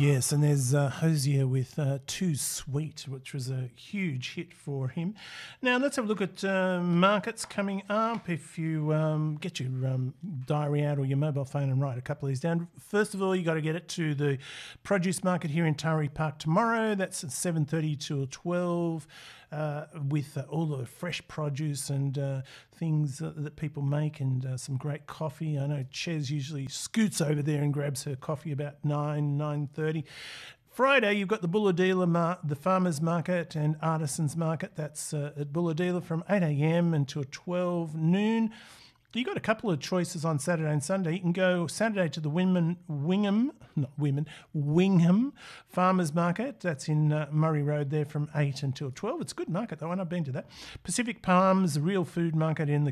yes, and there's Hosier with Too Sweet, which was a huge hit for him. Now, let's have a look at markets coming up. If you get your diary out or your mobile phone and write a couple of these down. First of all, you got to get it to the produce market here in Taree Park tomorrow. That's at 7:30 till 12 with all the fresh produce and things that people make and some great coffee. I know Ches usually scoots over there and grabs her coffee about 9:30. Friday, you've got the Bulahdelah, the Farmers Market and Artisans Market. That's at Bulahdelah from 8 a.m. until 12 noon. You got a couple of choices on Saturday and Sunday. You can go Saturday to the Wingham Farmers Market. That's in Murray Road there from 8 until 12. It's a good market, though, and I've been to that. Pacific Palms, the real food market in the